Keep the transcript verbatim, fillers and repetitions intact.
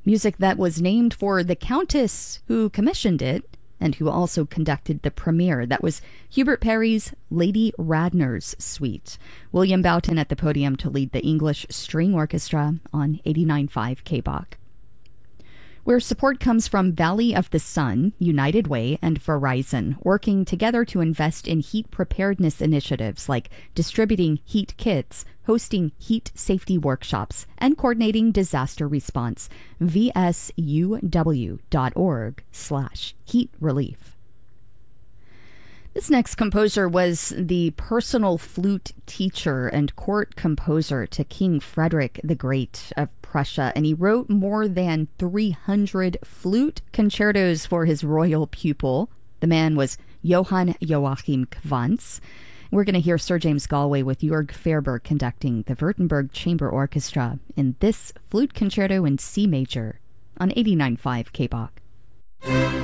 Music that was named for the Countess who commissioned it and who also conducted the premiere. That was Hubert Parry's Lady Radnor's Suite. William Boughton at the podium to lead the English String Orchestra on eighty-nine point five K B O C. Where support comes from Valley of the Sun, United Way, and Verizon, working together to invest in heat preparedness initiatives like distributing heat kits, hosting heat safety workshops, and coordinating disaster response. V S U W dot org slash heat relief. This next composer was the personal flute teacher and court composer to King Frederick the Great of Prussia, and he wrote more than three hundred flute concertos for his royal pupil. The man was Johann Joachim Quantz. We're going to hear Sir James Galway with Jörg Faerber conducting the Württemberg Chamber Orchestra in this flute concerto in C major on eighty-nine point five K B O C.